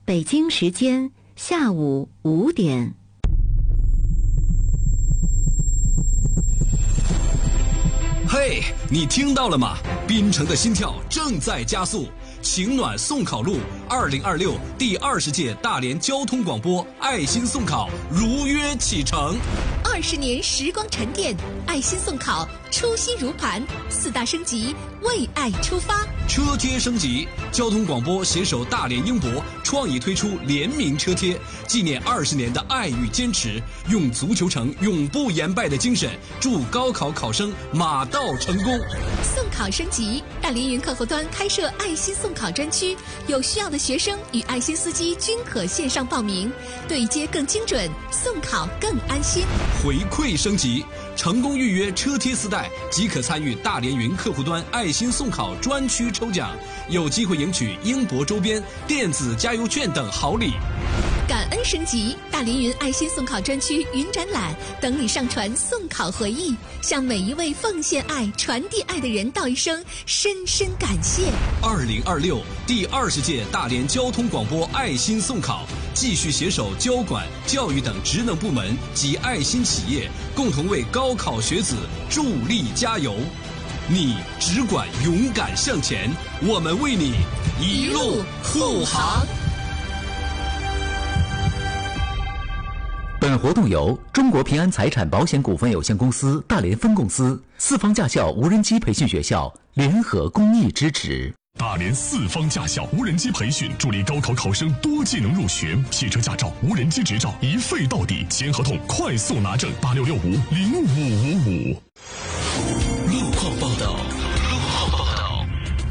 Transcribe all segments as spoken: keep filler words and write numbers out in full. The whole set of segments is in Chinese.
北京时间下午五点。 嘿，你听到了吗？滨城的心跳正在加速。晴暖送考路二零二六第二十届大连交通广播爱心送考如约启程。 二十年时光沉淀，爱心送考初心如磐，四大升级，为爱出发。 车贴升级，交通广播携手大连英博创意推出联名车贴，纪念二十年的爱与坚持，用足球城永不言败的精神，祝高考考生马到成功。 送考升级，大连云客户端开设爱心送考专区，有需要的学生与爱心司机均可线上报名，对接更精准，送考更安心。 回馈升级，成功预约车贴四袋即可参与大连云客户端爱心送考专区抽奖，有机会赢取英博周边、电子加油券等好礼。 感恩升级，大连云爱心送考专区云展览等你上传送考回忆，向每一位奉献爱、传递爱的人道一声深深感谢。 二零二六第二十届大连交通广播爱心送考，继续携手交管、教育等职能部门及爱心企业，共同为高考学子助力加油。你只管勇敢向前，我们为你一路护航。 本活动由中国平安财产保险股份有限公司大连分公司、四方驾校无人机培训学校联合公益支持。 大连四方驾校无人机培训，助力高考考生多技能入学。汽车驾照、无人机执照一废到底，签合同快速拿证。八六六五零五五五。 路况报道。路况报道。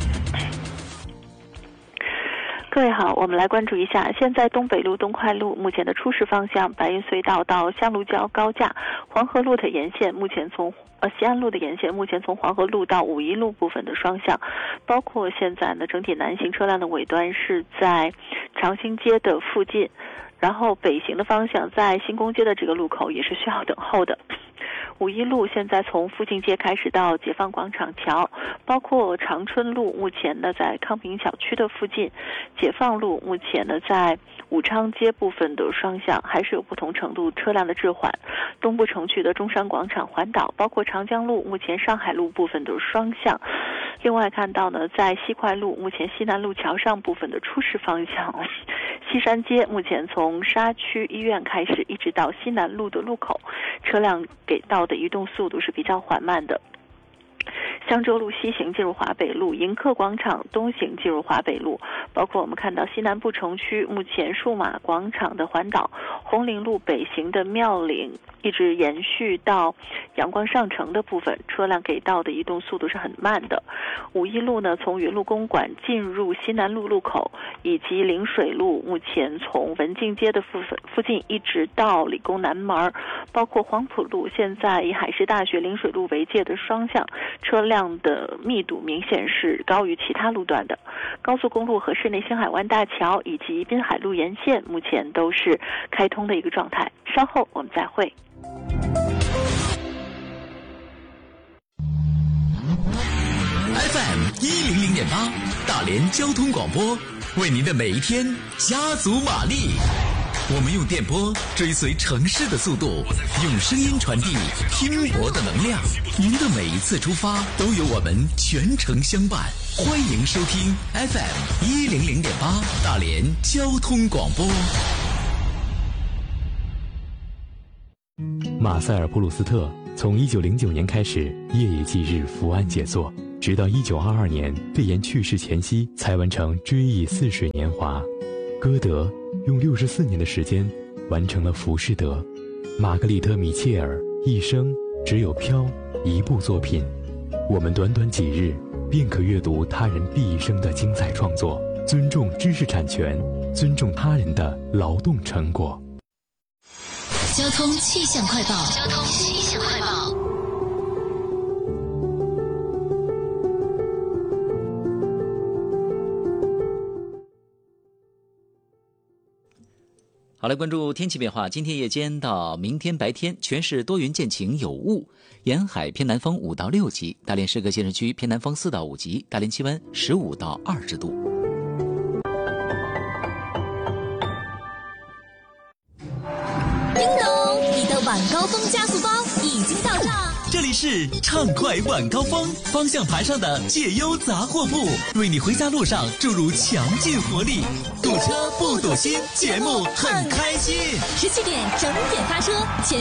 各位好，我们来关注一下，现在东北路、东快路目前的出事方向，白云隧道到香炉桥高架，黄河路的沿线目前从呃西安路的沿线目前从黄河路到五一路部分的双向，包括现在呢整体南行车辆的尾端是在长兴街的附近，然后北行的方向在新宫街的这个路口也是需要等候的。五一路现在从富庆街开始到解放广场桥，包括长春路目前呢在康平小区的附近，解放路目前呢在武昌街部分的双向还是有不同程度车辆的滞缓。东部城区的中山广场环岛，包括长江路目前上海路部分的双向。另外看到呢在西快路目前西南路桥上部分的出事方向，西山街目前从沙区医院开始一直到西南路的路口，车辆给到的移动速度是比较缓慢的。香洲路西行进入华北路，迎客广场东行进入华北路，包括我们看到西南部城区目前数码广场的环岛，红岭路北行的庙岭一直延续到阳光上城的部分，车辆给到的移动速度是很慢的。五一路呢从云路公馆进入西南路路口，以及陵水路目前从文静街的附附近一直到理工南门，包括黄埔路现在以海师大学陵水路为界的双向，车辆的密度明显是高于其他路段的。高速公路和市内星海湾大桥以及滨海路沿线目前都是开通的一个状态，稍后我们再会。 F M 一零零点八，大连交通广播，为您的每一天加足马力。我们用电波追随城市的速度，用声音传递拼搏的能量。您的每一次出发都有我们全程相伴。欢迎收听 F M 一零零点八大连交通广播。 马塞尔普鲁斯特从一九零九年开始夜以继日伏案写作，直到一九二二年肺炎去世前夕才完成《追忆似水年华》。歌德用六十四年的时间完成了《浮士德》，玛格丽特·米切尔一生只有《飘》一部作品，我们短短几日便可阅读他人毕生的精彩创作，尊重知识产权，尊重他人的劳动成果。 交通气象快报。交通气象快报。 好，来关注天气变化。今天夜间到明天白天，全市多云见晴有雾，沿海偏南风五到六级，大连市各县市区偏南风四到五级，大连气温十五到二十度。 晚高峰加速包已经到账。 这里是畅快晚高峰，方向盘上的解忧杂货铺，为你回家路上注入强劲活力。堵车不堵心，节目很开心。 十七点整点发车。前